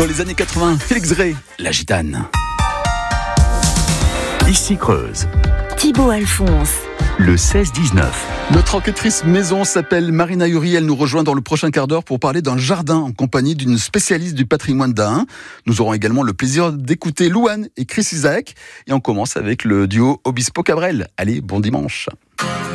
Dans les années 80, Félix Gray, La Gitane. Ici Creuse, Thibaut Alphonse. le 16-19. Notre enquêtrice maison s'appelle Marina Uri. Elle nous rejoint dans le prochain quart d'heure pour parler d'un jardin en compagnie d'une spécialiste du patrimoine d'Ain. Nous aurons également le plaisir d'écouter Louane et Chris Isaac. Et on commence avec le duo Obispo Cabrel. Allez, bon dimanche.